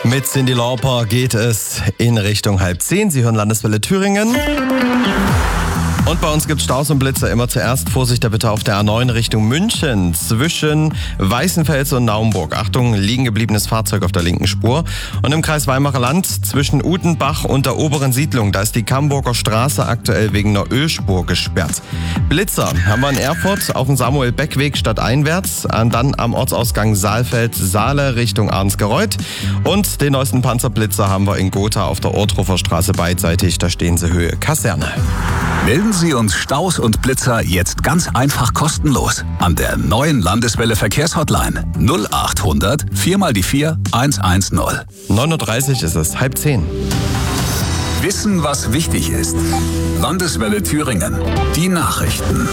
Mit Cyndi Lauper geht es in Richtung 9:30. Sie hören Landeswelle Thüringen. Und bei uns gibt es Staus und Blitzer. Immer zuerst Vorsicht da bitte auf der A9 Richtung München zwischen Weißenfels und Naumburg. Achtung, liegen gebliebenes Fahrzeug auf der linken Spur. Und im Kreis Weimarer Land zwischen Utenbach und der oberen Siedlung. Da ist die Camburger Straße aktuell wegen einer Ölspur gesperrt. Blitzer haben wir in Erfurt auf dem Samuel-Beck-Weg stadteinwärts. Dann am Ortsausgang Saalfeld-Saale Richtung Arnsgereuth. Und den neuesten Panzerblitzer haben wir in Gotha auf der Orthofer Straße beidseitig. Da stehen sie Höhe Kaserne. Melden Sie uns Staus und Blitzer jetzt ganz einfach kostenlos an der neuen Landeswelle Verkehrshotline 0800 4x4 110. 9:30 ist es, 9:30. Wissen, was wichtig ist. Landeswelle Thüringen. Die Nachrichten.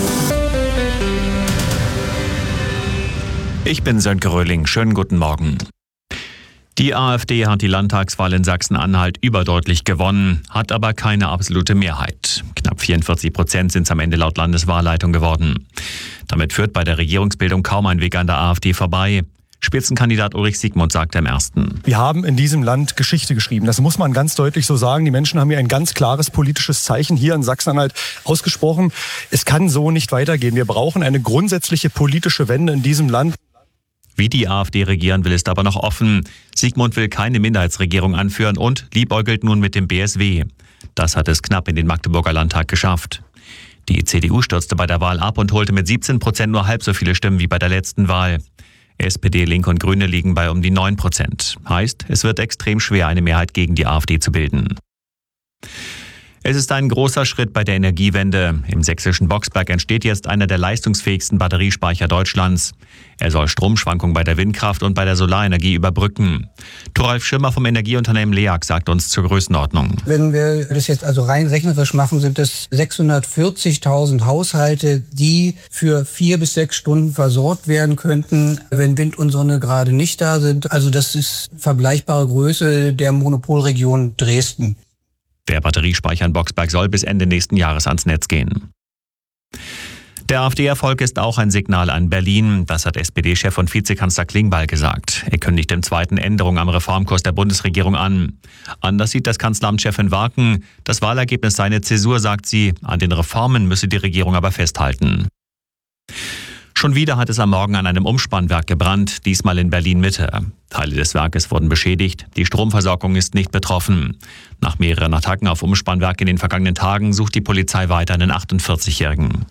Ich bin Sönke Röhling. Schönen guten Morgen. Die AfD hat die Landtagswahl in Sachsen-Anhalt überdeutlich gewonnen, hat aber keine absolute Mehrheit. Knapp 44% sind es am Ende laut Landeswahlleitung geworden. Damit führt bei der Regierungsbildung kaum ein Weg an der AfD vorbei. Spitzenkandidat Ulrich Siegmund sagte im Ersten: Wir haben in diesem Land Geschichte geschrieben. Das muss man ganz deutlich so sagen. Die Menschen haben hier ein ganz klares politisches Zeichen hier in Sachsen-Anhalt ausgesprochen. Es kann so nicht weitergehen. Wir brauchen eine grundsätzliche politische Wende in diesem Land. Wie die AfD regieren will, ist aber noch offen. Siegmund will keine Minderheitsregierung anführen und liebäugelt nun mit dem BSW. Das hat es knapp in den Magdeburger Landtag geschafft. Die CDU stürzte bei der Wahl ab und holte mit 17% nur halb so viele Stimmen wie bei der letzten Wahl. SPD, Linke und Grüne liegen bei um die 9%. Heißt, es wird extrem schwer, eine Mehrheit gegen die AfD zu bilden. Es ist ein großer Schritt bei der Energiewende. Im sächsischen Boxberg entsteht jetzt einer der leistungsfähigsten Batteriespeicher Deutschlands. Er soll Stromschwankungen bei der Windkraft und bei der Solarenergie überbrücken. Thoralf Schirmer vom Energieunternehmen LEAG sagt uns zur Größenordnung. Wenn wir das jetzt also rein rechnerisch machen, sind es 640.000 Haushalte, die für 4 bis 6 Stunden versorgt werden könnten, wenn Wind und Sonne gerade nicht da sind. Also das ist vergleichbare Größe der Monopolregion Dresden. Der Batteriespeicher in Boxberg soll bis Ende nächsten Jahres ans Netz gehen. Der AfD-Erfolg ist auch ein Signal an Berlin. Das hat SPD-Chef und Vizekanzler Klingbeil gesagt. Er kündigt im zweiten Änderung am Reformkurs der Bundesregierung an. Anders sieht das Kanzleramtschefin Warken. Das Wahlergebnis sei eine Zäsur, sagt sie. An den Reformen müsse die Regierung aber festhalten. Schon wieder hat es am Morgen an einem Umspannwerk gebrannt, diesmal in Berlin-Mitte. Teile des Werkes wurden beschädigt, die Stromversorgung ist nicht betroffen. Nach mehreren Attacken auf Umspannwerke in den vergangenen Tagen sucht die Polizei weiter einen 48-Jährigen.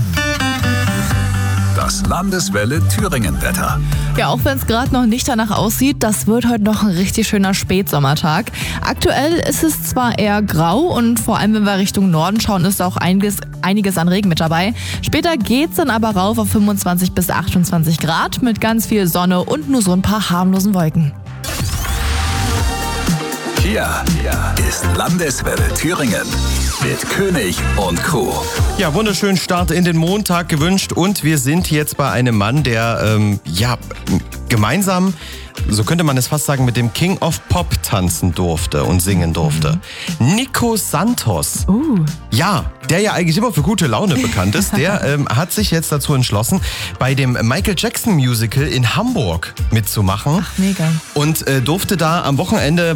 Das Landeswelle Thüringen-Wetter. Ja, auch wenn es gerade noch nicht danach aussieht, das wird heute noch ein richtig schöner Spätsommertag. Aktuell ist es zwar eher grau und vor allem, wenn wir Richtung Norden schauen, ist auch einiges an Regen mit dabei. Später geht's dann aber rauf auf 25 bis 28 Grad mit ganz viel Sonne und nur so ein paar harmlosen Wolken. Hier ist Landeswelle Thüringen mit König und Co. Ja, wunderschönen Start in den Montag gewünscht und wir sind jetzt bei einem Mann, der gemeinsam, so könnte man es fast sagen, mit dem King of Pop tanzen durfte und singen durfte. Nico Santos. Ja, der ja eigentlich immer für gute Laune bekannt ist, der hat sich jetzt dazu entschlossen, bei dem Michael Jackson Musical in Hamburg mitzumachen. Ach, mega. Und durfte da am Wochenende